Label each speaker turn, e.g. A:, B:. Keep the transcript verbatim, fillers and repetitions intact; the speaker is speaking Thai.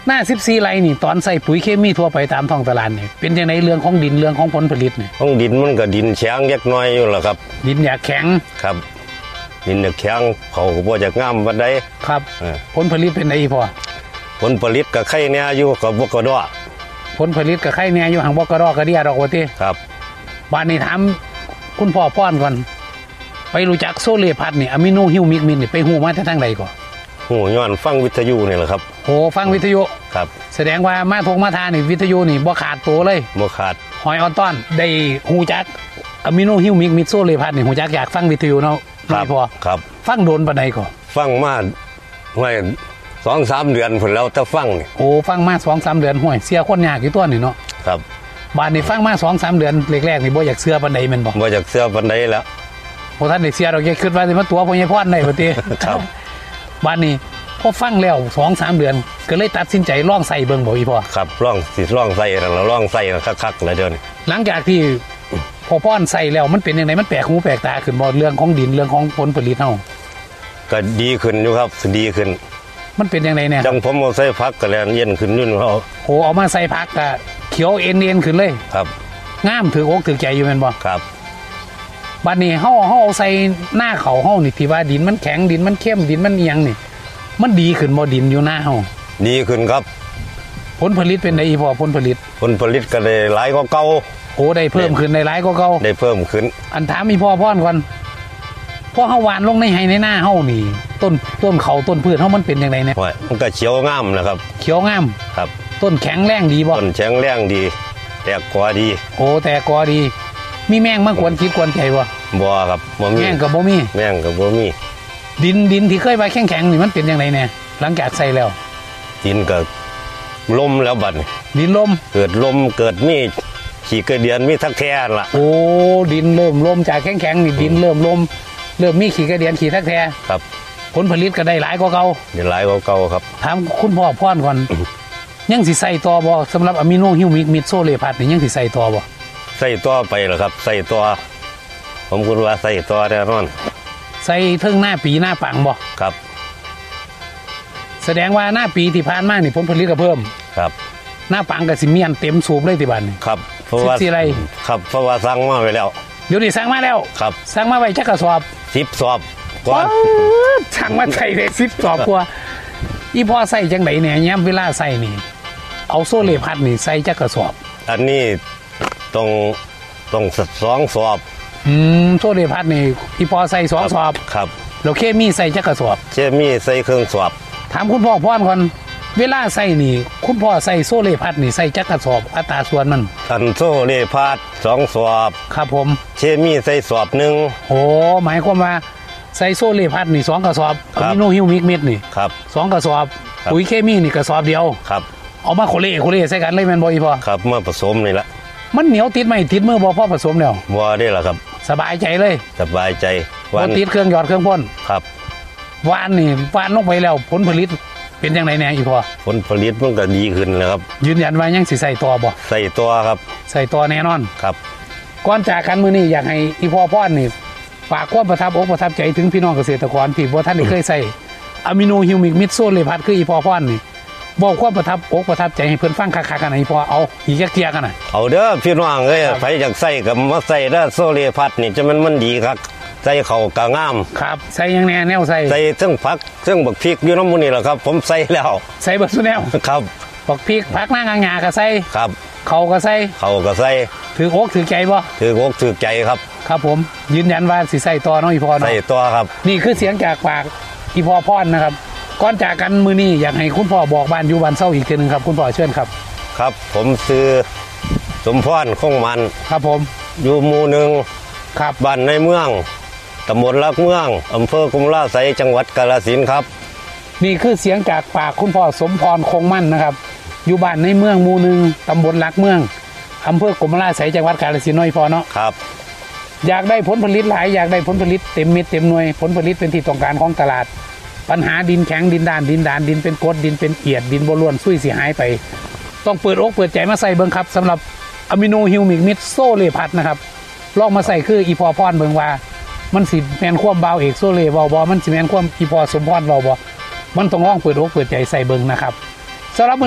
A: หน้าสิบสี่ไร่นี่ตอนใส่ปุ๋ยเคมีทั่วไปตามท้องตลาดนี่เป็นยังไงเรื่องของดินเรื่องของผลผลิตนี่
B: ของดินมันก็ดินแข็งเล็กน้อยอยู่แหละครับ
A: ดินอยากแข็ง
B: ครับดินอยากแข็งเขาก็บ่จะงามบันได
A: ครับผลผลิตเป็นไงพอ
B: ผลผลิตกับไข่เนี่ยอยู่กับบ่กระดอ
A: ผลผลิตกับไข่เนี่ยอยู่ห่างบ่กระดอกระเดียดอกว่าติ
B: ครับ
A: บ้านนี้ถามคุณพ่อป้อนก่อนไปรู้จักโซเลพัดนี่อะมิโนฮิวมิกมินนี่ไปฮู้มาจากทางใดก่อน
B: ฮู้ย้อนฟังวิทยุนี่แหละครับ
A: โอ้ฟังวิทยุ
B: ครับ
A: แสดงว่ามาทงมาทานี่วิทยุนี่บ่ขาดตัวเลย
B: บ่ขาด
A: หอยออนต้อนได้ฮู้จักอะมิโนฮิวมิกมินโซเลพัดนี่ฮู้จักอยากฟังวิทยุเนาะ
B: ครับ
A: พอ
B: ครับ
A: ฟังโดนปานใดก่อน
B: ฟังมาไว้สองสามเดือนพุ่นแล้วถ้าฟังนี่
A: โอ้ฟังมา สองสาม เดือนห้วยเสียคนยากอยู่ตัวนี่เนาะ
B: ครับ
A: บ้านนี่ฟังมา สองสาม เดือนแรกๆนี่บ่อยากเชื่อปานใดแม่นบ่
B: บ่อยากเชื่อปานใดแล้ว
A: บ่ทันได้เชื่อดอกแกคิดว่าสิมาตัวพ่อใหญ่พรได้บ่ติ
B: ครับ
A: บ้านนี้พอฟังแล้ว สองสาม เดือนก็เลยตัดสินใจลองใส่เบิ่งบ่อีพ่อ
B: ครับลองสิลองใส่แล้วลองใส่คักๆเลยเดี๋ยวนี้
A: หลังจากที่พอป้อนใส่แล้วมันเป็นยังไงมันแปลกหูแปลกตาขึ้นบ่เรื่องของดินเรื่องของผลผลิตเฮา
B: ก็ดีขึ้นอยู่ครับดีขึ้น
A: มันเป็นยังไงเนี่ย
B: จังผมเอาใส่ผักก็แล้วเย็นขึ้นนู่นเฮา
A: โหเอามาใส่ผักก็เขียวเอ็นๆขึ้นเลย
B: ครับ
A: งามถืออกถือใจอยู่แม่นบ่
B: ครับ
A: บัดนี้เฮาเฮาเอาใส่หน้าเขาเฮานี่ที่ว่าดินมันแข็งดินมันเข้มดินมันเอียงนี่มันดีขึ้นบ่ดินอยู่หน้าเฮา
B: ดีขึ้นครับ
A: ผลผลิตเป็นไดอีพอผลผลิต
B: ผลผลิตก็ได้หลายกว่าเก่า
A: โอ้ได้เพิ่มขึ้นได้หลายกว่าเก่า
B: ได้เพิ่มขึ้น
A: อันถามอีพ่อพ่อนก่อนพอเฮาหว่านลงในไห้ในหน้าเฮานี่ต้นต้นเขาต้นพืชเฮามันเป็นจังได๋เนี่ย
B: มันก็เขียวงามนะครับ
A: เขียวงาม
B: ครับ
A: ต้นแข็งแรงดีบ่
B: ต้นแข็งแรงดีแตกกอดี
A: โอ้แตกกอดีมีแมงมากวนคิดกวนใจบ่
B: บ่ครับบ่มี
A: แมงก็บ่มี
B: แมงก็บ่มี
A: ดินดินที่เคยไว้แข็งๆนี่มันเป็นจังได๋เนี่ยหลังจากใส่แล้ว
B: ดินก็ลมแล้วบัดนี้
A: ดินลม
B: เกิดลมเกิดมีขี้กระเดียนมีทักแท้ล่ะ
A: โอ้ดินเริ่มลมจากแข็งๆนี่ดินเริ่มลมเริ่มมีขี้กระเดียนขี้ทักแท้
B: ครับ
A: ผลผลิตก็ได้หลายกว่าเก่า
B: ได้หลายกว่าเก่าครับ
A: ถามคุณพ่อพรก่อนยังสิใส่ต่อบ่สำหรับอะมิโนฮิวมิกมิดโซเลพัดนี่ยังสิใส่ต่อบ่
B: ใส่ต่อไปเหรอครับใส่ต่อผมคิดว่าใส่ต่อแน่นอน
A: ใส่เทิงหน้าปีหน้าปังบ่
B: ครับ
A: แสดงว่าหน้าปีที่ผ่านมานี่ผลผลิตก็เพิ่ม
B: ครับ
A: หน้าปังก็สิเมียนเต็มสูบเลยที่บ้านนี่
B: ครับเพราะว่า
A: สิไร
B: ครับเพราะว่าสั่งมาไว้แล้ว
A: เดี๋ยวนี้สั่งมาแล้ว
B: ครับ
A: สั่งมาไว้จักกระสอบ
B: สิบสอบกว่า
A: สั่งมาใส่ได้สิบสอบกว่าอีพ่อใส่จังได๋เนี่ยยามเวลาใส่นี่เอาโซเลพัดนี่ใส่จักกระสอบ
B: อันนี้ต้องต้องสองสอบ
A: อืมโซเลพัดนี่อีพ่อใส่สองสอบ
B: ครับ
A: แล้วเคมีใส่จักกระสอบ
B: เคมีใส่เครื่องสอบ
A: ถามคุณพ่อพรก่อนเวลาใส่นี่คุณพ่อใส่โซเลพัดนี่ใส่จักกระสอบอัตราส่วนมัน
B: อันโซเลพัดสองสอบ
A: ครับผม
B: เคมีใส่สอบหนึ่ง
A: โอ้หมายความว่าใส่โซเลพัดนี่สองกระสอบอะมิโนฮิวมิกมิดนี่
B: ครับ
A: สองกระสอบปุ๋ยเคมีนี่กระสอบเดียว
B: ครับ
A: เอามาโคเล่โคเล่ใส่กันเลยแม่นบ่อีพ่อ
B: ครับมาผสมนี่ละ
A: มันเหนียวติดไหมติดมือบ่พอผสมแล้ว
B: บ่ได้ล่ะครับ
A: สบายใจเลย
B: สบายใจ
A: บ่ติดเครื่องหยอดเครื่องพ่น
B: ครับ
A: หวานนี่หวานลงไปแล้วผลผลิตเป็นจังได๋แน่อีพ่อ
B: ผลผลิตมันก็ดีขึ้นแล้วครับ
A: ยืนยันว่ายังสิใส่ต่อบ่
B: ใส่ต่อครับ
A: ใส่ต่อแน่นอน
B: ครับ
A: ก่อนจากกันมื้อนี้อยากให้อีพ่อพรนี่ฝากความประทับอกประทับใจถึงพี่น้องเกษตรกรที่บ่ทันได้เคยใส่อะมิโนฮิวมิกมิดโซเลพัดคืออีพ่อพรนี่บอกความประทับอกประทับใจให้เพิ่นฟังคักๆกันให้พ่อเอาอีกจักเที่ยกันน่ะ
B: เอาเด้อพี่น้องเอ้ยไผอยากใส่ก็มาใส่เด้อโซเลพัดนี่จะมันมันดีครับใส่เข้าก็งาม
A: ครับใส่ยังแน่แนวใส่
B: ใส่ทั้งผักทั้งบักพริกอยู่นำมื้อนี้ล่ะครับผมใส่แล้ว
A: ใส่เบิดซุแนว
B: ครับ
A: บักพริกผักนางหญ้าก็ใส่
B: ครับ
A: เขาก็ใส่
B: เขาก็ใส่
A: ถืออกถือใจบ่
B: ถืออกถือใจครับ
A: ครับผมยืนยันว่าสิใส่ต่อเนาะอีพ่อเนาะ
B: ใส่ต่อครับ
A: นี่คือเสียงจากปากอีพ่อพรนะครับก่อนจากกันมื้อนี้อยากให้คุณพ่อบอกบ้านอยู่บ้านเซาอีกทีนึงครับคุณพ่อเชิญครับ
B: ครับผมชื่อสมพรคงมัน
A: ครับผม
B: อยู่หมู่หนึ่ง
A: ครับ
B: บ้านในเมืองตำบลลักเมืองอำเภอกุมลาไสจังหวัดกาฬสินธุ์ครับ
A: นี่คือเสียงจากปากคุณพ่อสมพรคงมั่นนะครับอยู่บ้านในเมืองหมู่หนึ่งตำบลลักเมืองอำเภอกุมลาไสจังหวัดกาฬสินธุ์น้อยพอเนาะ
B: ครับ
A: อยากได้ผลผลิตหลายอยากได้ผลผลิตเต็มเม็ดเต็มหน่วยผลผลิตเป็นที่ต้องการของตลาดปัญหาดินแข็งดินด้านดินดานดินเป็นกรดดินเป็นเอียดดินบ่ล้วนซุยเสียหายไปต้องเปิดอกเปิดใจมาใส่เบิ่งครับสำหรับอะมิโนฮิวมิกมิดโซเลพัดนะครับลองมาใส่คืออีพอพรเบิ่งว่ามันสิแม่นความเบาเอกโซเลเว้าบ่มันสิแม่นความอีพอสมพรเว้าบ่มันต้องลองเปิดอกเปิดใจใส่เบิ่งนะครับสำหรับ